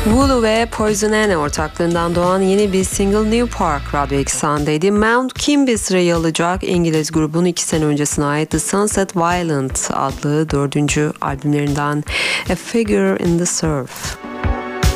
Voodoo ve Poison Anne ortaklığından doğan yeni bir single New Park Radyo Eksen'deydi. Mount Kimby sırayı alacak. İngiliz grubun 2 sene öncesine ait The Sunset Violent adlı 4. albümlerinden A Figure in the Surf.